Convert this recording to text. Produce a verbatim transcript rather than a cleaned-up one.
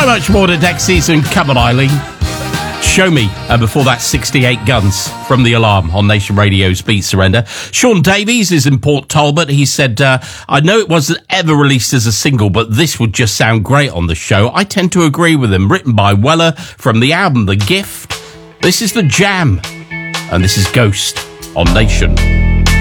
So much more to next season. Come on, Eileen. Show me. Uh, before that, sixty-eight Guns from The Alarm on Nation Radio's Beat Surrender. Sean Davies is in Port Talbot. He said, uh, I know it wasn't ever released as a single, but this would just sound great on the show. I tend to agree with him. Written by Weller from the album The Gift. This is The Jam. And this is Ghost on Nation.